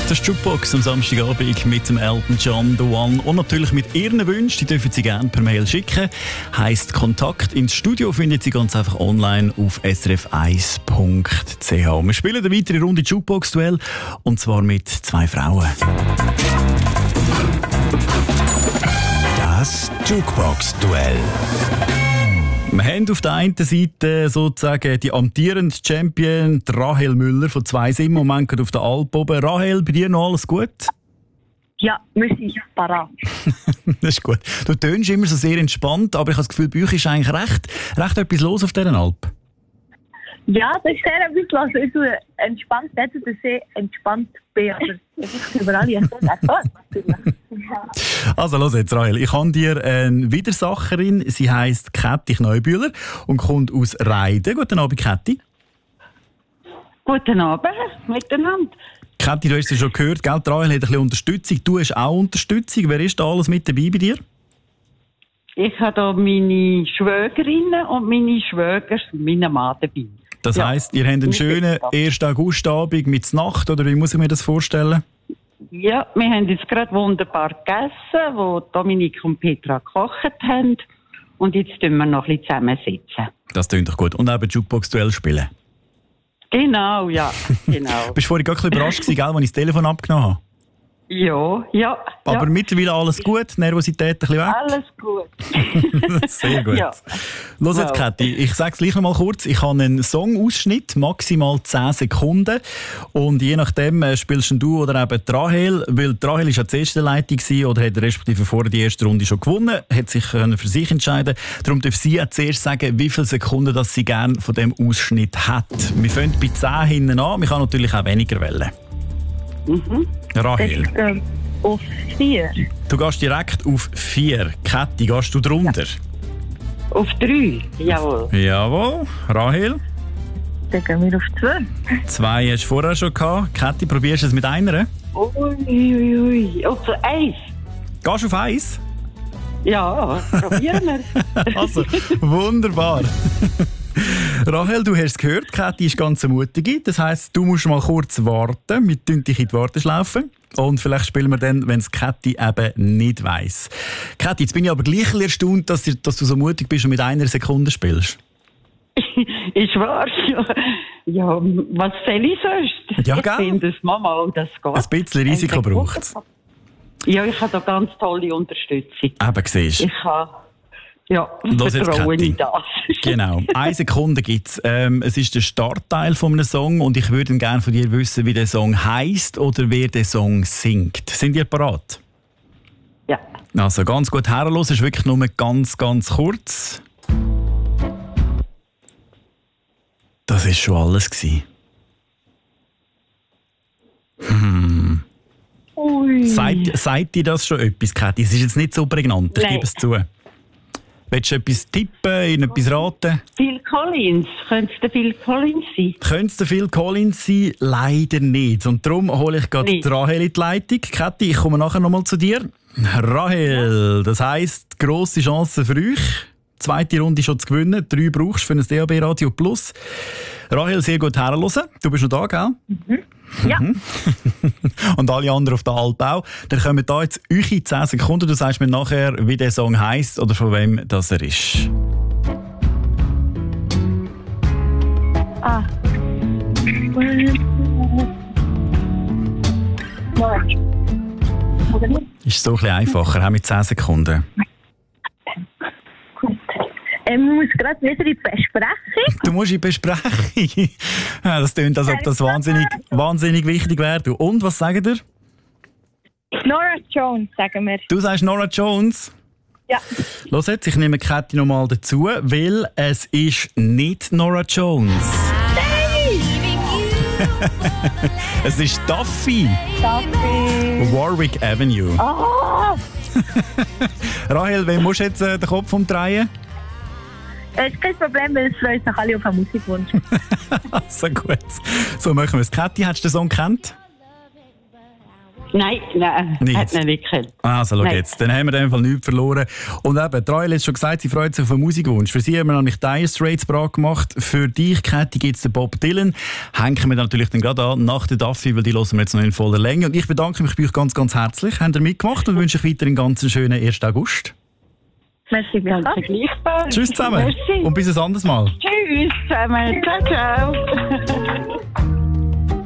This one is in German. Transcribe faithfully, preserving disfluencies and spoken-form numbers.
Das ist Jukebox am Samstagabend mit dem Elton John, The One. Und natürlich mit Ihren Wünschen, die dürfen Sie gerne per Mail schicken. Heisst Kontakt ins Studio findet Sie ganz einfach online auf s r f eins punkt c h. Wir spielen eine weitere Runde Jukebox-Duell und zwar mit zwei Frauen. Das Jukebox-Duell. Wir haben auf der einen Seite sozusagen die amtierende Champion Rahel Müller von zwei Sim. Moment gerade auf der Alp oben. Rahel, bei dir noch alles gut? Ja, wir sind parat. Das ist gut. Du tönst immer so sehr entspannt, aber ich habe das Gefühl, bei euch ist eigentlich recht, recht etwas los auf dieser Alp. Ja, das ist sehr etwas los. Ich tue entspannt, nicht dass ich entspannt bin, aber es ist überall. Ich sage natürlich. Also, los jetzt, Rahel. Ich habe dir eine Widersacherin. Sie heisst Käthi Kneubühler und kommt aus Reiden. Guten Abend, Käthi. Guten Abend miteinander. Käthi, du hast es schon gehört, gell? Rahel hat ein bisschen Unterstützung. Du hast auch Unterstützung. Wer ist da alles mit dabei bei dir? Ich habe hier meine Schwägerinnen und meine Schwäger, meinen Mann dabei. Das Ja. heisst, ihr habt einen schönen ersten Augustabend mit Nacht, oder wie muss ich mir das vorstellen? Ja, wir haben jetzt gerade wunderbar gegessen, wo Dominik und Petra gekocht haben. Und jetzt tun wir noch ein bisschen zusammensitzen. Das klingt doch gut. Und eben Jukebox-Duell spielen. Genau, ja, genau. Bist du vorhin gerade ein bisschen überrascht gewesen, gell, als ich das Telefon abgenommen habe? ja, ja. Aber ja. mittlerweile alles gut, Nervosität ein bisschen weg? Alles gut. Sehr gut. Ja. Los jetzt, Wow. Käthi, ich sage es gleich noch mal kurz. Ich habe einen Songausschnitt, maximal zehn Sekunden. Und je nachdem äh, spielst du oder eben die Rahel, weil die Rahel ist ja die erste Leitung gewesen, oder hat respektive vorher die erste Runde schon gewonnen, hat sich können für sich entscheiden. Darum darf sie auch zuerst sagen, wie viele Sekunden dass sie gerne von dem Ausschnitt hat. Wir fangen bei zehn hinten an, man kann natürlich auch weniger wählen. Mhm. Rahel, Ich gehe auf vier. du gehst direkt auf vier. Käthi, gehst du drunter? Auf drei, jawohl. Jawohl. Rahel? Dann gehen wir auf zwei. Zwei hast du vorher schon gehabt. Käthi, probierst du es mit einer? Ui, ui, ui. Auf eins. Gehst du auf eins? Ja, probieren wir. Also, wunderbar. Rahel, du hast es gehört, Käthi ist ganz eine mutige. Das heisst, du musst mal kurz warten. Wir tun dich in die Warteschlaufe. Und vielleicht spielen wir dann, wenn es Käthi eben nicht weiss. Käthi, jetzt bin ich aber gleich erstaunt, dass, dass du so mutig bist und mit einer Sekunde spielst. Ich weiß, ja. Ja, was soll ich sonst? Ja, ich gell? finde, das Mama, das geht. Ein bisschen Risiko braucht es. Ja, ich habe da ganz tolle Unterstützung. Eben, siehst du. Ich habe, ja, Los jetzt, Vertrauen Käthi. in das. Genau. Eine Sekunde gibt es. Ähm, es ist der Startteil von einem Song und ich würde gerne von dir wissen, wie der Song heisst oder wer der Song singt. Sind ihr bereit? Ja. Also ganz gut herhören, ist wirklich nur ganz, ganz kurz. Das war schon alles gewesen. Hm. Ui. Sagt, sagt dir das schon etwas, Käthi? Es ist jetzt nicht so prägnant, ich Nein. gebe es zu. Willst du etwas tippen, in etwas raten? Phil Collins, könnte es der Phil Collins sein? Könnte es der Phil Collins sein? Leider nicht. Und darum hole ich gerade Nicht. die Rahel in die Leitung. Käthi, ich komme nachher nochmal zu dir. Rahel, das heisst, grosse Chance für euch. Zweite Runde schon zu gewinnen. Drei brauchst du für ein D A B Radio Plus. Rahel, sehr gut herhören. Du bist noch da, gell? Mhm. Ja. Und alle anderen auf der Alp auch. Dann kommen da jetzt eure zehn Sekunden. Du sagst mir nachher, wie der Song heisst oder von wem das er ist. Ah. Oder nicht? Ist so ein bisschen einfacher, auch mit zehn Sekunden. Gut. Ähm, ich muss gerade wieder in die Besprechung. Du musst in Besprechung. Ja, das klingt, als ob das wahnsinnig, wahnsinnig wichtig wäre. Du. Und, was sagt ihr? Nora Jones, sagen wir. Du sagst Nora Jones. Ja. Los jetzt, ich nehme Käthi nochmal dazu, weil es ist nicht Nora Jones. Es ist Duffy. Duffy. Warwick Avenue. Ah! Rahel, wem musst du jetzt äh, den Kopf umdrehen? Es ist kein Problem, weil es freut sich alle auf einen Musikwunsch. So gut. So machen wir es. Käthi, hast du den Song gekannt? Nein, nein, Nicht. hat man nicht können. Also, schau Nein. jetzt, dann haben wir in dem Fall nichts verloren. Und eben, Rahel hat schon gesagt, sie freut sich auf einen Musikwunsch. Für sie haben wir nämlich Dire Straits bereit gemacht. Für dich, Kathi, gibt es den Bob Dylan. Hängen wir natürlich dann gerade an, nach der Duffy, weil die hören wir jetzt noch in voller Länge. Und ich bedanke mich bei euch ganz, ganz herzlich. Habt ihr mitgemacht und wünsche euch weiter einen ganz schönen ersten August. Merci, Danke gleichfalls. Tschüss zusammen Merci. und bis ein anderes Mal. Tschüss zusammen. Ciao, ciao.